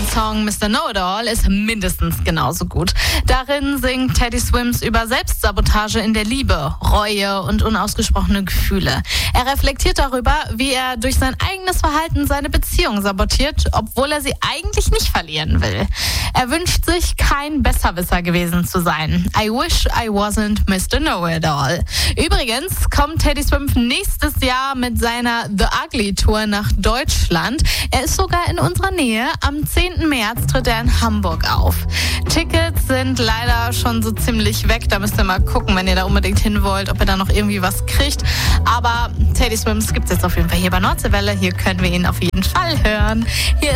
Song Mr. Know-It-All ist mindestens genauso gut. Darin singt Teddy Swims über Selbstsabotage in der Liebe, Reue und unausgesprochene Gefühle. Er reflektiert darüber, wie er durch sein eigenes Verhalten seine Beziehung sabotiert, obwohl er sie eigentlich nicht verlieren will. Er wünscht sich, kein Besserwisser gewesen zu sein. I wish I wasn't Mr. Know-It-All. Übrigens kommt Teddy Swims nächstes Jahr mit seiner The Ugly Tour nach Deutschland. Er ist sogar in unserer Nähe. Am 10. März tritt er in Hamburg auf. Tickets sind leider schon so ziemlich weg. Da müsst ihr mal gucken, wenn ihr da unbedingt hin wollt, ob ihr da noch irgendwie was kriegt. Aber Teddy Swims gibt es jetzt auf jeden Fall hier bei Nordseewelle. Hier können wir ihn auf jeden Fall hören. Hier